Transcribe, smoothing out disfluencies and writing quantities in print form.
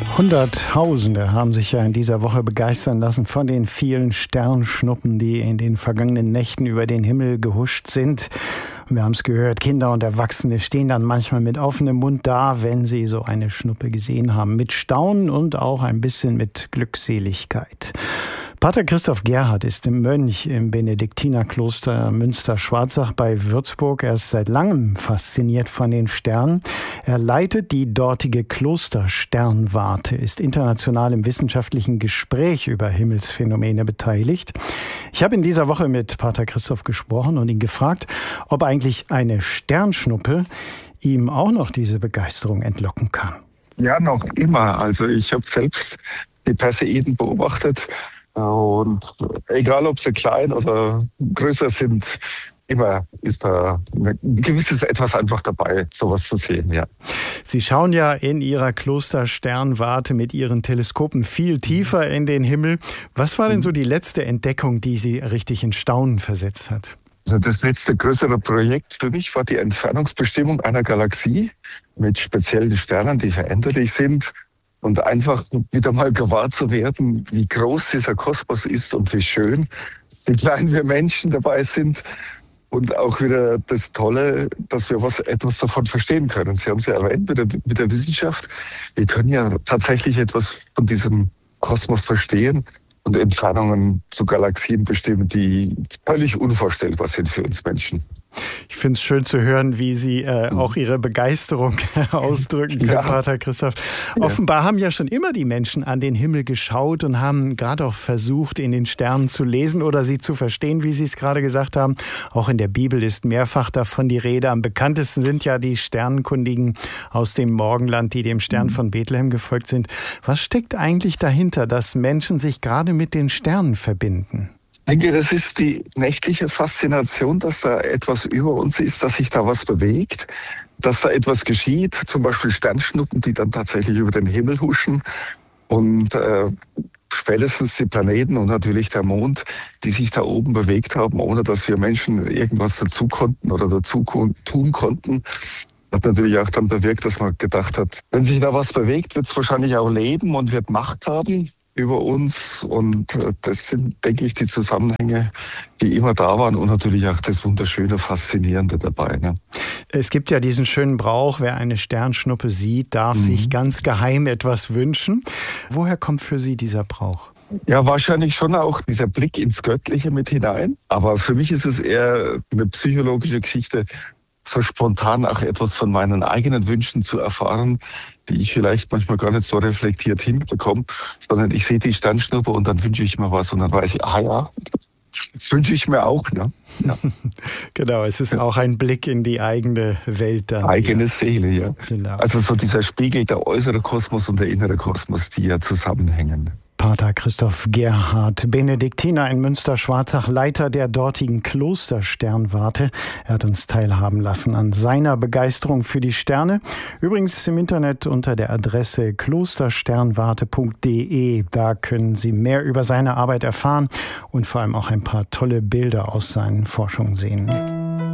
Hunderttausende haben sich ja in dieser Woche begeistern lassen von den vielen Sternschnuppen, die in den vergangenen Nächten über den Himmel gehuscht sind. Wir haben es gehört, Kinder und Erwachsene stehen dann manchmal mit offenem Mund da, wenn sie so eine Schnuppe gesehen haben. Mit Staunen und auch ein bisschen mit Glückseligkeit. Pater Christoph Gerhard ist Mönch im Benediktinerkloster Münster-Schwarzach bei Würzburg. Er ist seit langem fasziniert von den Sternen. Er leitet die dortige Klostersternwarte, ist international im wissenschaftlichen Gespräch über Himmelsphänomene beteiligt. Ich habe in dieser Woche mit Pater Christoph gesprochen und ihn gefragt, ob eigentlich eine Sternschnuppe ihm auch noch diese Begeisterung entlocken kann. Ja, noch immer. Also ich habe selbst die Perseiden beobachtet. Und egal, ob sie klein oder größer sind, immer ist da ein gewisses Etwas einfach dabei, sowas zu sehen, ja. Sie schauen ja in Ihrer Klostersternwarte mit Ihren Teleskopen viel tiefer in den Himmel. Was war denn so die letzte Entdeckung, die Sie richtig in Staunen versetzt hat? Also das letzte größere Projekt für mich war die Entfernungsbestimmung einer Galaxie mit speziellen Sternen, die veränderlich sind. Und einfach wieder mal gewahr zu werden, wie groß dieser Kosmos ist und wie schön, wie klein wir Menschen dabei sind. Und auch wieder das Tolle, dass wir etwas davon verstehen können. Sie haben es ja erwähnt mit der Wissenschaft. Wir können ja tatsächlich etwas von diesem Kosmos verstehen und Entfernungen zu Galaxien bestimmen, die völlig unvorstellbar sind für uns Menschen. Ich finde es schön zu hören, wie Sie auch Ihre Begeisterung ausdrücken können, Pater Christoph. Ja. Offenbar haben ja schon immer die Menschen an den Himmel geschaut und haben gerade auch versucht, in den Sternen zu lesen oder sie zu verstehen, wie Sie es gerade gesagt haben. Auch in der Bibel ist mehrfach davon die Rede. Am bekanntesten sind ja die Sternenkundigen aus dem Morgenland, die dem Stern von Bethlehem gefolgt sind. Was steckt eigentlich dahinter, dass Menschen sich gerade mit den Sternen verbinden? Ich denke, das ist die nächtliche Faszination, dass da etwas über uns ist, dass sich da was bewegt, dass da etwas geschieht, zum Beispiel Sternschnuppen, die dann tatsächlich über den Himmel huschen und spätestens die Planeten und natürlich der Mond, die sich da oben bewegt haben, ohne dass wir Menschen irgendwas dazu konnten oder dazu tun konnten. Hat natürlich auch dann bewirkt, dass man gedacht hat, wenn sich da was bewegt, wird es wahrscheinlich auch leben und wird Macht haben über uns, und das sind, denke ich, die Zusammenhänge, die immer da waren, und natürlich auch das wunderschöne, faszinierende dabei. Ne? Es gibt ja diesen schönen Brauch, wer eine Sternschnuppe sieht, darf sich ganz geheim etwas wünschen. Woher kommt für Sie dieser Brauch? Ja, wahrscheinlich schon auch dieser Blick ins Göttliche mit hinein, aber für mich ist es eher eine psychologische Geschichte, so spontan auch etwas von meinen eigenen Wünschen zu erfahren, die ich vielleicht manchmal gar nicht so reflektiert hinbekomme, sondern ich sehe die Sternschnuppe und dann wünsche ich mir was und dann weiß ich, das wünsche ich mir auch. Ne? Ja. Genau, es ist auch ein Blick in die eigene Welt dann. Eigene Seele, ja. Genau. Also so dieser Spiegel, der äußere Kosmos und der innere Kosmos, die ja zusammenhängen. Pater Christoph Gerhard, Benediktiner in Münster-Schwarzach, Leiter der dortigen Klostersternwarte. Er hat uns teilhaben lassen an seiner Begeisterung für die Sterne. Übrigens im Internet unter der Adresse klostersternwarte.de. Da können Sie mehr über seine Arbeit erfahren und vor allem auch ein paar tolle Bilder aus seinen Forschungen sehen.